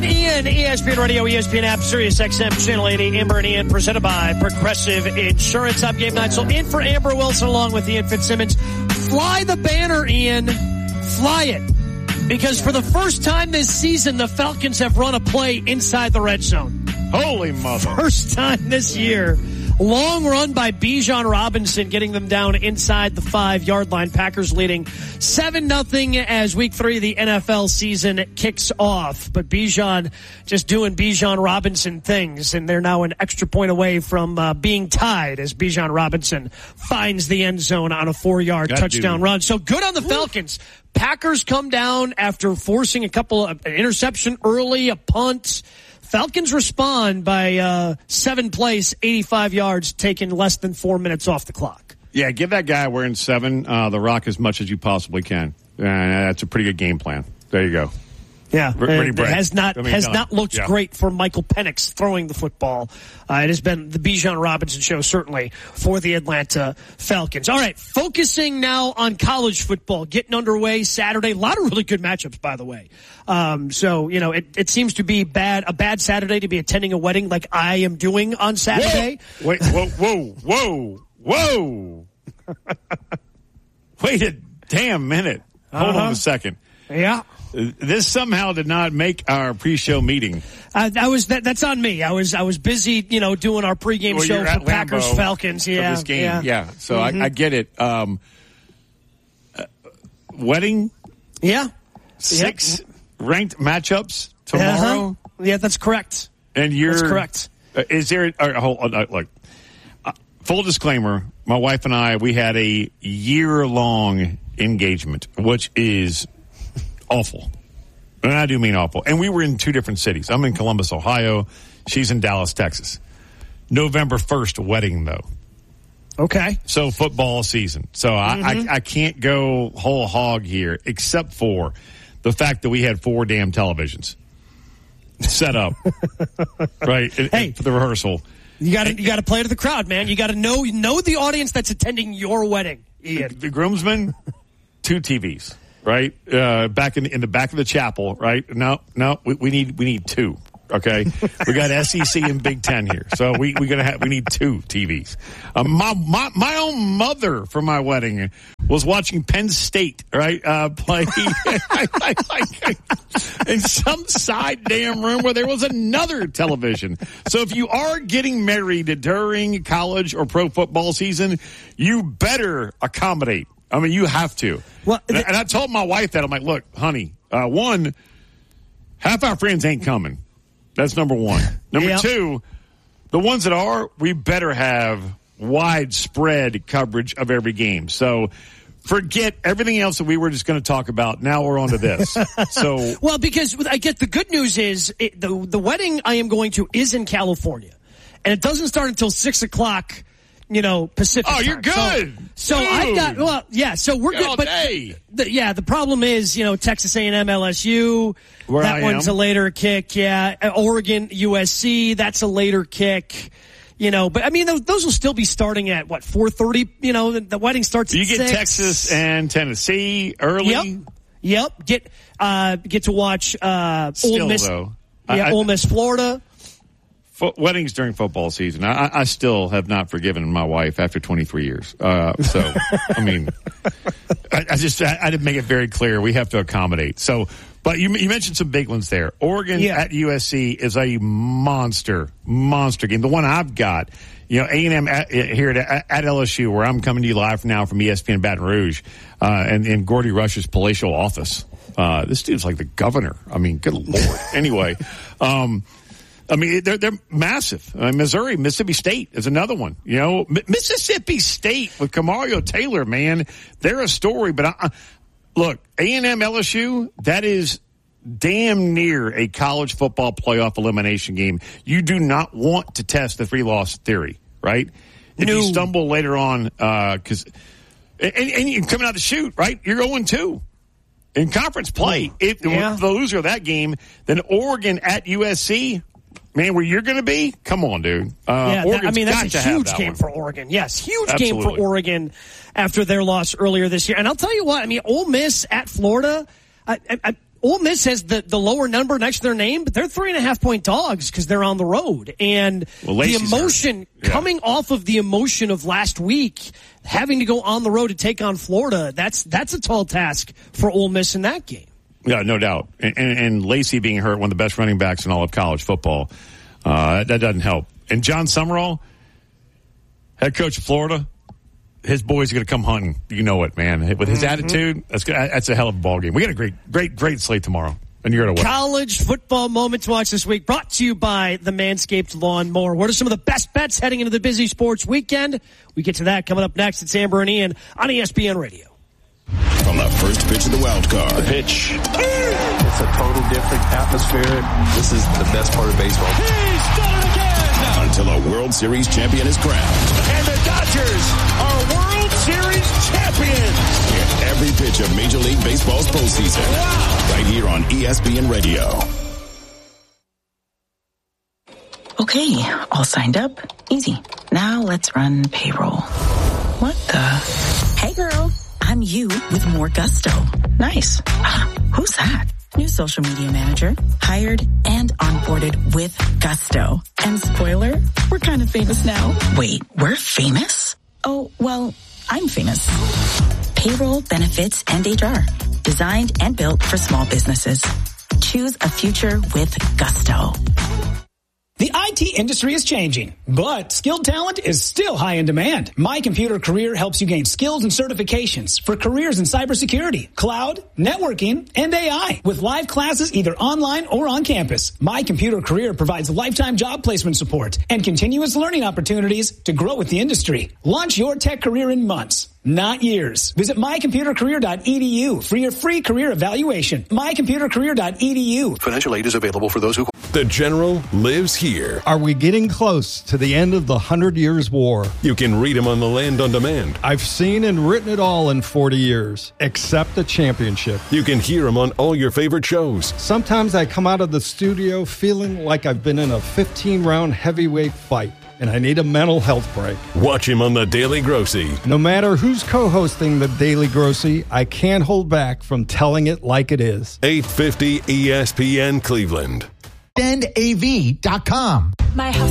and Ian, ESPN Radio, ESPN app, Sirius XM, Channel 80, Amber and Ian, presented by Progressive Insurance. I'm Game Night. So in for Amber Wilson along with Ian Fitzsimmons. Fly the banner, Ian. Fly it. Because for the first time this season, the Falcons have run a play inside the red zone. Holy mother. First time this year. Long run by Bijan Robinson, getting them down inside the 5-yard line. Packers leading 7-0 as week 3 of the NFL season kicks off. But Bijan just doing Bijan Robinson things, and they're now an extra point away from being tied as Bijan Robinson finds the end zone on a 4-yard touchdown run. So good on the Falcons. Packers come down after forcing a couple of an interception early, a punt. Falcons respond by 7 plays, 85 yards, taking less than 4 minutes off the clock. Yeah, give that guy wearing 7 the rock as much as you possibly can. That's a pretty good game plan. There you go. Yeah, it has not looked great for Michael Penix throwing the football. It has been the Bijan Robinson show, certainly, for the Atlanta Falcons. All right, focusing now on college football, getting underway Saturday. A lot of really good matchups, by the way. So, you know, it seems to be a bad Saturday to be attending a wedding like I am doing on Saturday. Whoa. Wait a damn minute. Hold on a second. Yeah. This somehow did not make our pre-show meeting. That's on me. I was busy, you know, doing our pregame show for Packers Falcons. Yeah, this game. Yeah. So I get it. Wedding. Yeah. 6 ranked matchups tomorrow. Yeah, that's correct. And that's correct. Is there? Hold on. Look. Full disclaimer: my wife and I, we had a year-long engagement, which is awful. And I do mean awful. And we were in 2 different cities. I'm in Columbus, Ohio. She's in Dallas, Texas. November 1st wedding, though. Okay. So football season. So I can't go whole hog here, except for the fact that we had 4 damn televisions set up. Right? Hey, for the rehearsal. You got to play to the crowd, man. You got to know the audience that's attending your wedding, Ian. The groomsmen, 2 TVs. Right, back in the back of the chapel. Right, no, we need 2. Okay, we got SEC and Big Ten here, so we need 2 TVs. My own mother for my wedding was watching Penn State, right, play in some side damn room where there was another television. So if you are getting married during college or pro football season, you better accommodate. I mean, you have to. Well, and I told my wife that. I'm like, look, honey, 1, half our friends ain't coming. That's number 1. Number 2, the ones that are, we better have widespread coverage of every game. So forget everything else that we were just going to talk about. Now we're on to this. So, well, because I get the good news is the wedding I am going to is in California, and it doesn't start until 6:00. You know, Pacific. Oh, you're good. So I've got, so we're good. But the problem is, you know, Texas A&M, LSU, that one's a later kick. Yeah. Oregon, USC, that's a later kick. You know, but I mean, those will still be starting at 4:30. You know, the wedding starts at 6. You get Texas and Tennessee early. Yep. Get to watch, Ole Miss. Though. Ole Miss, Florida. Weddings during football season. I still have not forgiven my wife after 23 years. So, I mean, I didn't make it very clear. We have to accommodate. So, but you mentioned some big ones there. Oregon at USC is a monster game. The one I've got, you know, A&M here at LSU, where I'm coming to you live now from ESPN Baton Rouge, and in Gordy Rush's palatial office. This dude's like the governor. I mean, good Lord. Anyway, I mean, they're massive. Missouri, Mississippi State is another one. You know, Mississippi State with Kamario Taylor, man, they're a story. But look, A&M LSU, that is damn near a college football playoff elimination game. You do not want to test the 3-loss theory, right? If you stumble later on, because and you're coming out the chute, right? You're 0-2 in conference play. If the loser of that game, then Oregon at USC. Man, where you're going to be? Come on, dude. That's a huge game for Oregon. Yes, huge game for Oregon after their loss earlier this year. And I'll tell you what, I mean, Ole Miss at Florida, Ole Miss has the lower number next to their name, but they're 3.5-point dogs because they're on the road. And the emotion coming off of the emotion of last week, having to go on the road to take on Florida, that's a tall task for Ole Miss in that game. Yeah, no doubt. And Lacey being hurt, one of the best running backs in all of college football, that doesn't help. And John Summerall, head coach of Florida, his boys are going to come hunting. You know it, man. With his attitude, that's a hell of a ball game. We got a great slate tomorrow. And you're going to win. College football moment to watch this week, brought to you by the Manscaped Lawn Mower. What are some of the best bets heading into the busy sports weekend? We get to that coming up next. It's Amber and Ian on ESPN Radio. From the first pitch of the wild card. The pitch. It's a total different atmosphere. This is the best part of baseball. He's done it again! Until a World Series champion is crowned. And the Dodgers are World Series champions! Get every pitch of Major League Baseball's postseason. Wow! Right here on ESPN Radio. Okay, all signed up. Easy. Now let's run payroll. What the? Hey girl, I'm you with more gusto. Nice. Who's that? New social media manager, hired and onboarded with gusto. And spoiler, we're kind of famous now. Wait, we're famous? Oh, well, I'm famous. Payroll, benefits, and HR. Designed and built for small businesses. Choose a future with gusto. The IT industry is changing, but skilled talent is still high in demand. My Computer Career helps you gain skills and certifications for careers in cybersecurity, cloud, networking, and AI with live classes either online or on campus. My Computer Career provides lifetime job placement support and continuous learning opportunities to grow with the industry. Launch your tech career in months, not years. Visit mycomputercareer.edu for your free career evaluation. mycomputercareer.edu. Financial aid is available for those who... The General lives here. Are we getting close to the end of the 100 Years' War? You can read him on The Land on Demand. I've seen and written it all in 40 years, except the championship. You can hear him on all your favorite shows. Sometimes I come out of the studio feeling like I've been in a 15-round heavyweight fight, and I need a mental health break. Watch him on The Daily Grossy. No matter who's co-hosting The Daily Grossy, I can't hold back from telling it like it is. 850 ESPN Cleveland. BendAV.com. My house